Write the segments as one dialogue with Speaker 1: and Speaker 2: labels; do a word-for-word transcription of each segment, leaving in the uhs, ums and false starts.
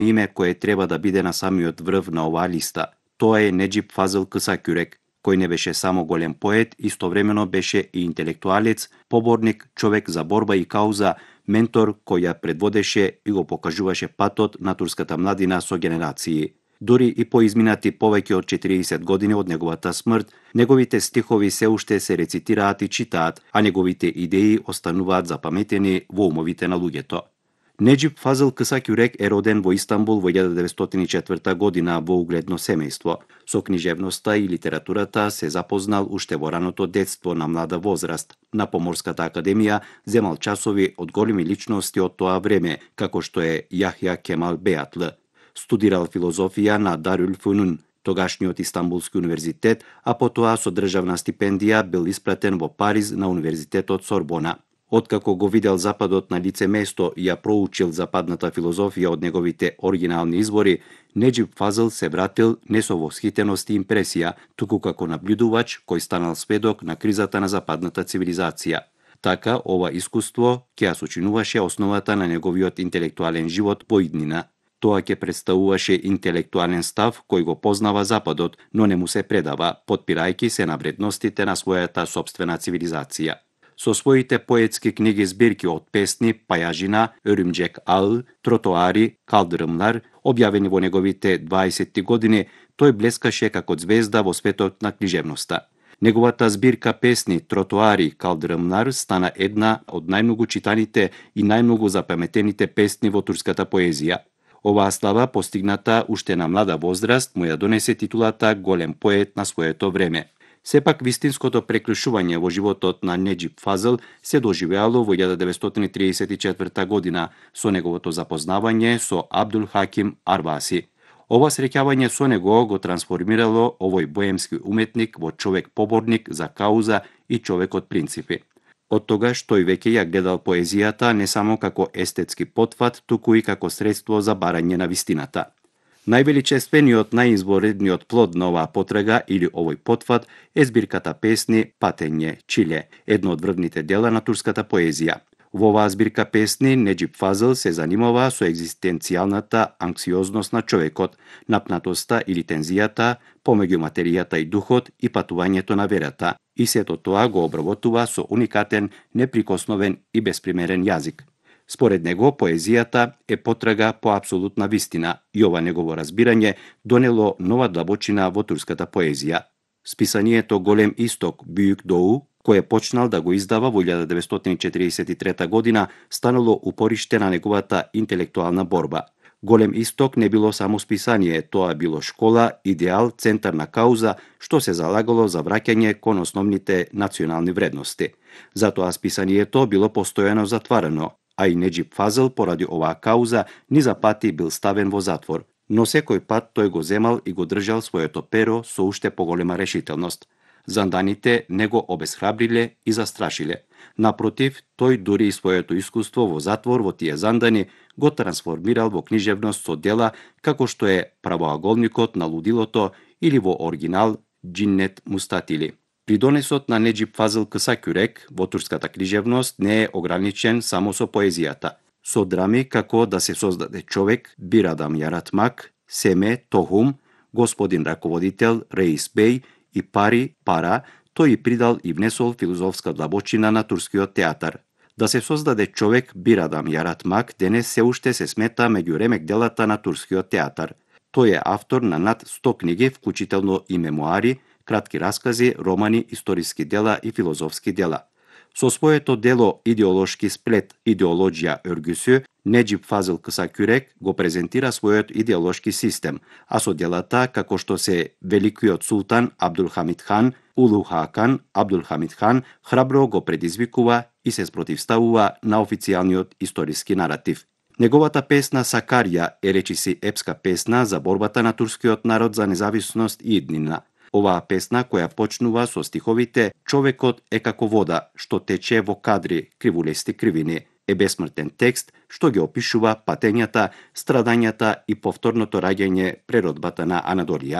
Speaker 1: име кое треба да биде на самиот врв на оваа листа. Тоа е Неџип Фазил Кысакюрек, кој не беше само голем поет, истовремено беше и интелектуалец, поборник, човек за борба и кауза, ментор кој ја предводеше и го покажуваше патот на турската младина со генерации. Дури и по изминати повеќе од четириесет години од неговата смрт, неговите стихови се уште се рецитираат и читаат, а неговите идеи остануваат запаметени во умовите на луѓето. Неџип Фазил Кысакюрек е роден во Истанбул во илјада деветстотини и четврта година во угледно семејство. Со книжевноста и литературата се запознал уште во раното детство на млада возраст. На Поморската академија земал часови од големи личности од тоа време, како што е Јахја Кемал Беатле. Студирал филозофија на Дарул Фунун, тогашниот Истанбулски универзитет, а потоа со државна стипендија бил испратен во Париз на универзитетот Сорбона. Откако го видел Западот на лице место и ја проучил западната филозофија од неговите оригинални извори, Неџип Фазил се вратил не со восхитеност и импресија, туку како наблюдувач кој станал сведок на кризата на западната цивилизација. Така, ова искуство ќе ја сочинуваше основата на неговиот интелектуален живот во иднина. Тоа ќе представуваше интелектуален став кој го познава Западот, но не му се предава, потпирајќи се на вредностите на својата сопствена цивилизација. Со своите поетски книги збирки од песни Пајажина, Örümcek Ağı, Тротоари, Калдырымлар, објавени во неговите дваесетти години, тој блескаше како звезда во светот на книжевноста. Неговата збирка песни Тротоари, Калдырымлар стана една од најмногу читаните и најмногу запаметените песни во турската поезија. Оваа слава, постигната уште на млада возраст, му ја донесе титулата голем поет на своето време. Сепак вистинското преклучување во животот на Неџип Фазил се доживеало во илјада деветстотини триесет и четврта година со неговото запознавање со Абдул Хаким Арваси. Ова среќавање со него го трансформирало овој боемски уметник во човек поборник за кауза и човек од принципи. Од тогаш тој веќе ја гледал поезијата не само како естетски потфат, туку и како средство за барање на вистината. Највеличествениот, најизворедниот плод на оваа потрага или овој потфат е збирката песни Патење, Чиле, едно од врвните дела на турската поезија. Во оваа збирка песни Неџип Фазил се занимава со екзистенцијалната анксиозност на човекот, напнатоста или тензијата помеѓу материјата и духот и патувањето на верата, и сето тоа го обработува со уникатен, неприкосновен и безпримерен јазик. Според него, поезијата е потрага по апсолутна вистина и ова негово разбирање донело нова длабочина во турската поезија. Списанието Голем Исток, Büyük Doğu, кое почнал да го издава во илјада деветстотини четириесет и трета година, станало упориште на неговата интелектуална борба. Голем Исток не било само списание, тоа било школа, идеал, центар на кауза, што се залагало за враќање кон основните национални вредности. Затоа списанието било постојано затварано, а и Неџип Фазил поради оваа кауза низа пати бил ставен во затвор, но секој пат тој го земал и го држал своето перо со уште поголема решителност. Занданите не го обесхрабриле и застрашиле. Напротив, тој дури и своето искуство во затвор во тие зандани го трансформирал во книжевност со дела како што е Правоаголникот на лудилото или во оригинал Джиннет Мустатили. Придонесот на Неџип Фазил Кысакюрек во турската книжевност не е ограничен само со поезијата. Со драми како Да се создаде човек, Bir Adam Yaratmak, Семе, Тохум, Господин раководител, Реис Бей и Пари, Пара, тој и придал и внесол филозофска длабочина на турскиот театар. Да се создаде човек, Bir Adam Yaratmak, денес се уште се смета меѓу ремек делата на турскиот театар. Тој е автор на над сто книги, вклучително и мемуари, кратки раскази, романи, историски дела и филозофски дела. Со своето дело Идеолошки сплет, Идеологија örgüsü, Неџип Фазил Кысакюрек го презентира својот идеолошки систем, а со делата како што се Великиот султан Абдулхамид хан, Улу Хакан, Абдулхамид хан, храбро го предизвикува и се спротивставува на официјалниот историски наратив. Неговата песна Сакарија е речиси епска песна за борбата на турскиот народ за независност и иднина. Оваа песна, која почнува со стиховите "Човекот е како вода, што тече во кадри, кривулести кривини", е бесмртен текст што ги опишува патењата, страдањата и повторното раѓање преродбата на Анадолија.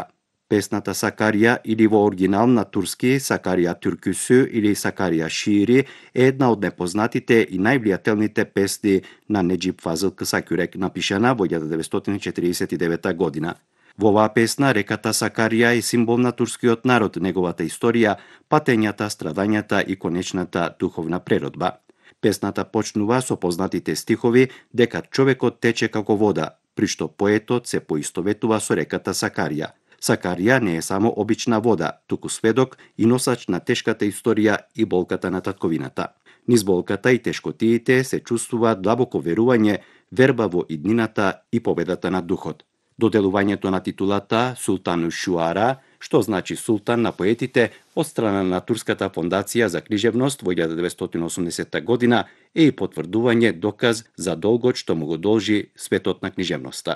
Speaker 1: Песната Сакарија или во оригинал на турски Сакарија Түркүсү или Сакарија Шиири е една од непознатите и највлијателните песни на Неџип Фазил Кысакюрек, напишана во илјада деветстотини четиридесет и девета година. Во оваа песна реката Сакарија е символ на турскиот народ, неговата историја, патењата, страдањата и конечната духовна преродба. Песната почнува со познатите стихови дека човекот тече како вода, при што поетот се поистоветува со реката Сакарија. Сакарија не е само обична вода, туку сведок и носач на тешката историја и болката на татковината. Низ болката и тешкотиите се чувствува длабоко верување, верба во иднината и победата на духот. Доделувањето на титулата Султану Шуара, што значи султан на поетите, од страна на Турската фондација за книжевност во илјада деветстотини и осумдесета година е и потврдување доказ за долгот што му го должи светот на книжевноста.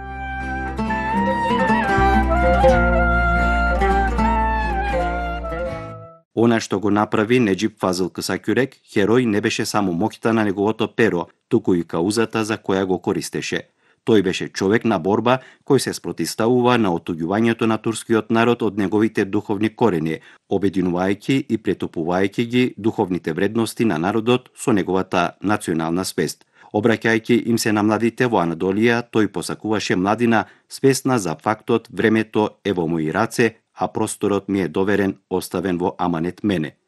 Speaker 1: Она што го направи Неџип Фазил Кысакюрек, херој не беше само моќта на неговото перо, туку и каузата за која го користеше. Тој беше човек на борба кој се спротивставува на отуѓувањето на турскиот народ од неговите духовни корени, обединувајќи и претопувајќи ги духовните вредности на народот со неговата национална свест. Обраќајќи им се на младите во Анадолија, тој посакуваше младина свесна за фактот времето е во мои раце, а просторот ми е доверен, оставен во аманет мене.